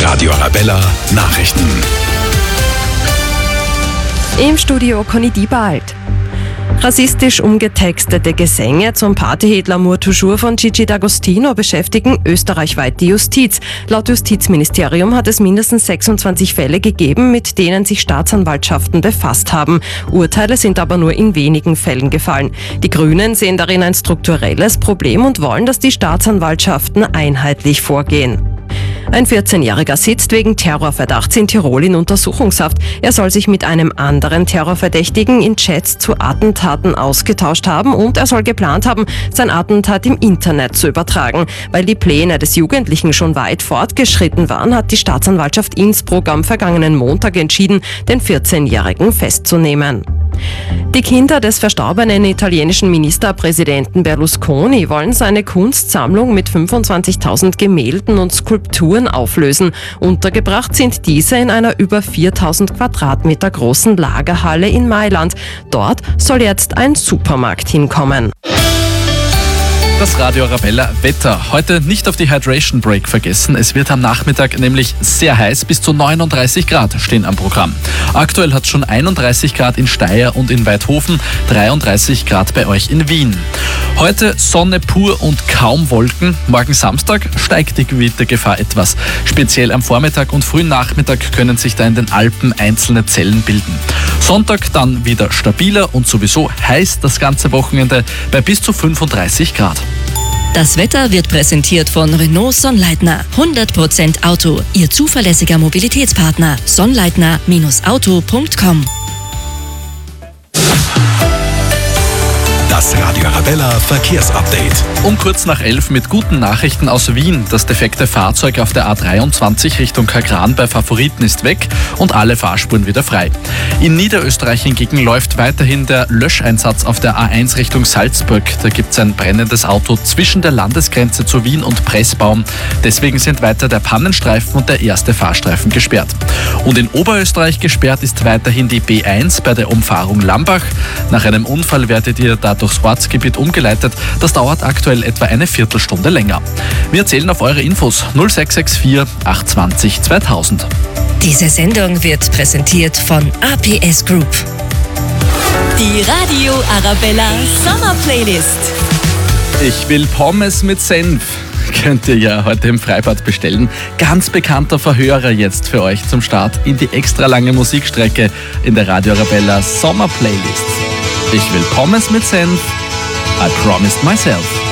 Radio Arabella Nachrichten. Im Studio Conny Diebald. Rassistisch umgetextete Gesänge zum Partyhit L'amour toujours von Gigi D'Agostino beschäftigen österreichweit die Justiz. Laut Justizministerium hat es mindestens 26 Fälle gegeben, mit denen sich Staatsanwaltschaften befasst haben. Urteile sind aber nur in wenigen Fällen gefallen. Die Grünen sehen darin ein strukturelles Problem und wollen, dass die Staatsanwaltschaften einheitlich vorgehen. Ein 14-Jähriger sitzt wegen Terrorverdachts in Tirol in Untersuchungshaft. Er soll sich mit einem anderen Terrorverdächtigen in Chats zu Attentaten ausgetauscht haben und er soll geplant haben, sein Attentat im Internet zu übertragen. Weil die Pläne des Jugendlichen schon weit fortgeschritten waren, hat die Staatsanwaltschaft Innsbruck am vergangenen Montag entschieden, den 14-Jährigen festzunehmen. Die Kinder des verstorbenen italienischen Ministerpräsidenten Berlusconi wollen seine Kunstsammlung mit 25.000 Gemälden und Skulpturen auflösen. Untergebracht sind diese in einer über 4.000 Quadratmeter großen Lagerhalle in Mailand. Dort soll jetzt ein Supermarkt hinkommen. Das Radio Arabella Wetter. Heute nicht auf die Hydration Break vergessen. Es wird am Nachmittag nämlich sehr heiß. Bis zu 39 Grad stehen am Programm. Aktuell hat es schon 31 Grad in Steyr und in Weidhofen, 33 Grad bei euch in Wien. Heute Sonne pur und kaum Wolken. Morgen Samstag steigt die Gewittergefahr etwas. Speziell am Vormittag und frühen Nachmittag können sich da in den Alpen einzelne Zellen bilden. Sonntag dann wieder stabiler und sowieso heiß das ganze Wochenende bei bis zu 35 Grad. Das Wetter wird präsentiert von Renault Sonnleitner. 100% Auto, Ihr zuverlässiger Mobilitätspartner. Sonnleitner-auto.com. Das Radio Arabella Verkehrsupdate. Um kurz nach 11 mit guten Nachrichten aus Wien. Das defekte Fahrzeug auf der A23 Richtung Kagran bei Favoriten ist weg und alle Fahrspuren wieder frei. In Niederösterreich hingegen läuft weiterhin der Löscheinsatz auf der A1 Richtung Salzburg. Da gibt es ein brennendes Auto zwischen der Landesgrenze zu Wien und Pressbaum. Deswegen sind weiter der Pannenstreifen und der erste Fahrstreifen gesperrt. Und in Oberösterreich gesperrt ist weiterhin die B1 bei der Umfahrung Lambach. Nach einem Unfall werdet ihr da durchs Ortsgebiet umgeleitet. Das dauert aktuell etwa eine Viertelstunde länger. Wir zählen auf eure Infos 0664 820 2000. Diese Sendung wird präsentiert von APS Group. Die Radio Arabella Sommer Playlist. Ich will Pommes mit Senf. Könnt ihr ja heute im Freibad bestellen. Ganz bekannter Verhörer jetzt für euch zum Start in die extra lange Musikstrecke in der Radio Arabella Sommer Playlist. Ich will Pommes mit Senf. I promised myself.